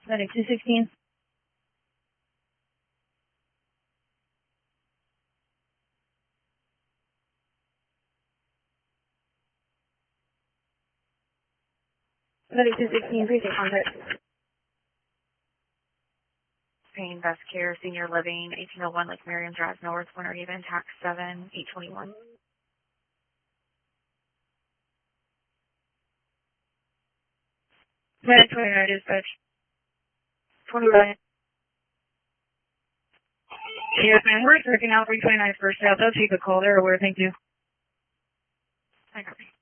Medic 216. Medic 216, precinct contact. Pain Best Care Senior Living, 1801 Lake Miriam Drive North, Winter Haven, Tax 7, 821. Medic 29 dispatch. 29. Yes, ma'am. We're expecting out 329 first out. They'll take a call. They're aware. Thank you. I copy.